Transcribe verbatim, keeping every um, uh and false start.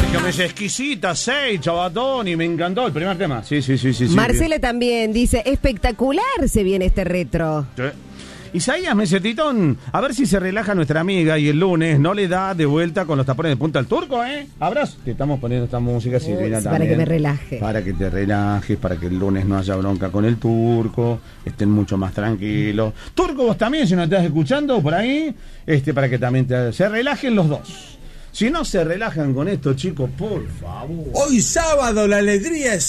Que me dice exquisita, seis, chavatón, y me encantó el primer tema. Sí, sí, sí, sí. Marcela sí. también dice, espectacular se viene este retro. Sí. Isaías Mesetitón, a ver si se relaja nuestra amiga y el lunes no le da de vuelta con los tapones de punta al turco, ¿eh? Abrazo. Te estamos poniendo esta música, Silvina, Uy, también. para que me relaje. Para que te relajes, para que el lunes no haya bronca con el turco, estén mucho más tranquilos. Turco, vos también, si nos estás escuchando por ahí, este, para que también te, se relajen los dos. Si no se relajan con esto, chicos, por favor. Hoy sábado la alegría es